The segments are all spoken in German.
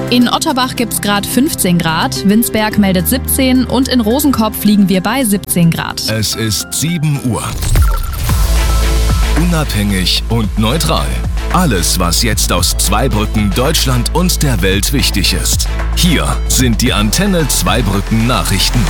In Otterbach gibt es gerade 15 Grad, Winsberg meldet 17 und in Rosenkopf liegen wir bei 17 Grad. Es ist 7 Uhr. Unabhängig und neutral. Alles, was jetzt aus Zweibrücken, Deutschland und der Welt wichtig ist. Hier sind die Antenne Zweibrücken Nachrichten.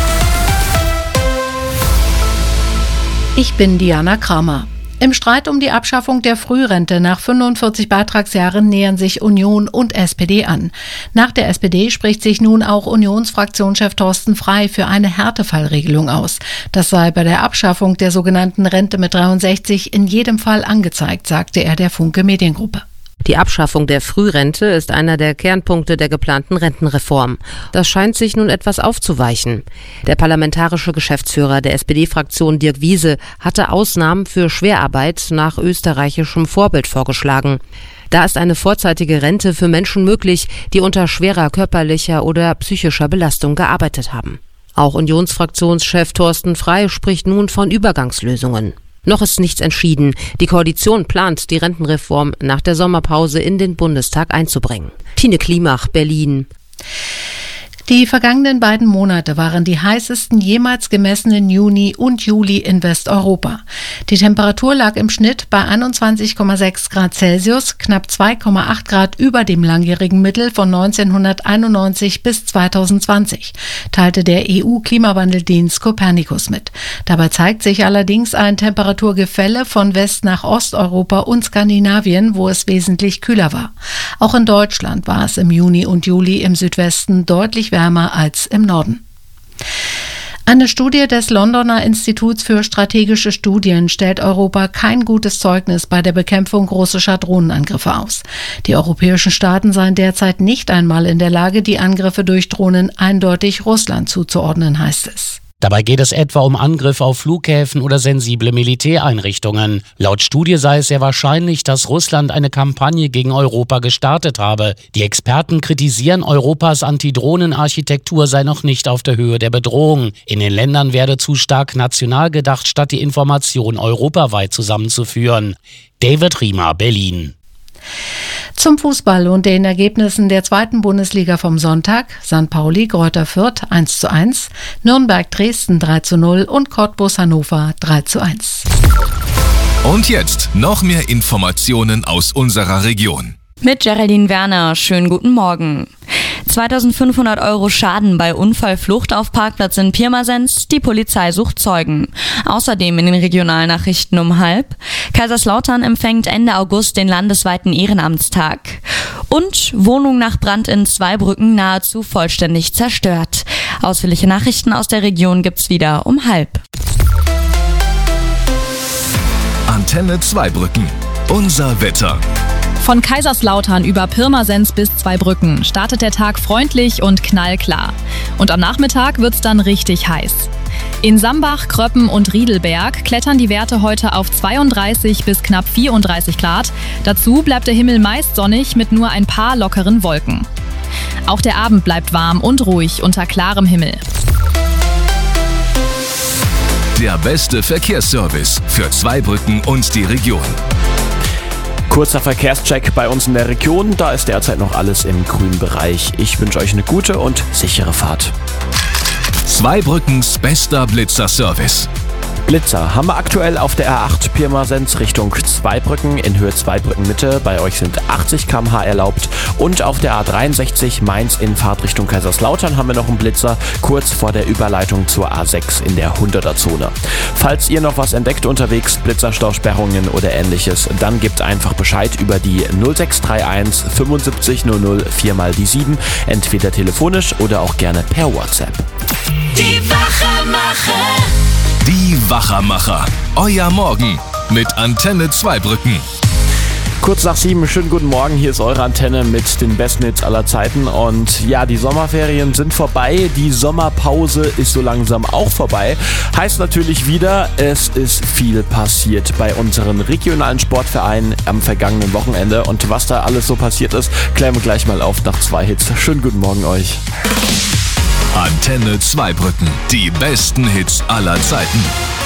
Ich bin Diana Kramer. Im Streit um die Abschaffung der Frührente nach 45 Beitragsjahren nähern sich Union und SPD an. Nach der SPD spricht sich nun auch Unionsfraktionschef Thorsten Frey für eine Härtefallregelung aus. Das sei bei der Abschaffung der sogenannten Rente mit 63 in jedem Fall angezeigt, sagte er der Funke Mediengruppe. Die Abschaffung der Frührente ist einer der Kernpunkte der geplanten Rentenreform. Das scheint sich nun etwas aufzuweichen. Der parlamentarische Geschäftsführer der SPD-Fraktion Dirk Wiese hatte Ausnahmen für Schwerarbeit nach österreichischem Vorbild vorgeschlagen. Da ist eine vorzeitige Rente für Menschen möglich, die unter schwerer körperlicher oder psychischer Belastung gearbeitet haben. Auch Unionsfraktionschef Thorsten Frey spricht nun von Übergangslösungen. Noch ist nichts entschieden. Die Koalition plant, die Rentenreform nach der Sommerpause in den Bundestag einzubringen. Tine Klimach, Berlin. Die vergangenen beiden Monate waren die heißesten jemals gemessenen Juni und Juli in Westeuropa. Die Temperatur lag im Schnitt bei 21,6 Grad Celsius, knapp 2,8 Grad über dem langjährigen Mittel von 1991 bis 2020, teilte der EU-Klimawandeldienst Copernicus mit. Dabei zeigt sich allerdings ein Temperaturgefälle von West nach Osteuropa und Skandinavien, wo es wesentlich kühler war. Auch in Deutschland war es im Juni und Juli im Südwesten deutlich wärmer als im Norden. Eine Studie des Londoner Instituts für strategische Studien stellt Europa kein gutes Zeugnis bei der Bekämpfung russischer Drohnenangriffe aus. Die europäischen Staaten seien derzeit nicht einmal in der Lage, die Angriffe durch Drohnen eindeutig Russland zuzuordnen, heißt es. Dabei geht es etwa um Angriffe auf Flughäfen oder sensible Militäreinrichtungen. Laut Studie sei es sehr wahrscheinlich, dass Russland eine Kampagne gegen Europa gestartet habe. Die Experten kritisieren, Europas Antidrohnenarchitektur sei noch nicht auf der Höhe der Bedrohung. In den Ländern werde zu stark national gedacht, statt die Information europaweit zusammenzuführen. David Riemer, Berlin. Zum Fußball und den Ergebnissen der zweiten Bundesliga vom Sonntag: St. Pauli, Greuther Fürth 1:1, Nürnberg Dresden 3:0 und Cottbus Hannover 3:1. Und jetzt noch mehr Informationen aus unserer Region. Mit Geraldine Werner, schönen guten Morgen. 2.500 € Schaden bei Unfallflucht auf Parkplatz in Pirmasens, die Polizei sucht Zeugen. Außerdem in den Regionalnachrichten um 12:30. Kaiserslautern empfängt Ende August den landesweiten Ehrenamtstag. Und Wohnung nach Brand in Zweibrücken nahezu vollständig zerstört. Ausführliche Nachrichten aus der Region gibt's wieder um 12:30. Antenne Zweibrücken. Unser Wetter. Von Kaiserslautern über Pirmasens bis Zweibrücken startet der Tag freundlich und knallklar. Und am Nachmittag wird's dann richtig heiß. In Sambach, Kröppen und Riedelberg klettern die Werte heute auf 32 bis knapp 34 Grad. Dazu bleibt der Himmel meist sonnig mit nur ein paar lockeren Wolken. Auch der Abend bleibt warm und ruhig unter klarem Himmel. Der beste Verkehrsservice für Zweibrücken und die Region. Kurzer Verkehrscheck bei uns in der Region, da ist derzeit noch alles im grünen Bereich. Ich wünsche euch eine gute und sichere Fahrt. Zweibrückens bester Blitzer-Service. Blitzer haben wir aktuell auf der R8 Pirmasens Richtung Zweibrücken in Höhe Zweibrücken Mitte. Bei euch sind 80 km/h erlaubt. Und auf der A63 Mainz in Fahrtrichtung Kaiserslautern haben wir noch einen Blitzer kurz vor der Überleitung zur A6 in der 100er-Zone. Falls ihr noch was entdeckt unterwegs, Blitzerstausperrungen oder ähnliches, dann gebt einfach Bescheid über die 0631 75 00 4x7, entweder telefonisch oder auch gerne per WhatsApp. Die Wachermacher. Die Wachermacher. Euer Morgen mit Antenne Zweibrücken. Kurz nach 7, schönen guten Morgen, hier ist eure Antenne mit den besten Hits aller Zeiten und ja, die Sommerferien sind vorbei, die Sommerpause ist so langsam auch vorbei. Heißt natürlich wieder, es ist viel passiert bei unseren regionalen Sportvereinen am vergangenen Wochenende und was da alles so passiert ist, klären wir gleich mal auf nach 2 Hits. Schönen guten Morgen euch. Antenne Zweibrücken, die besten Hits aller Zeiten.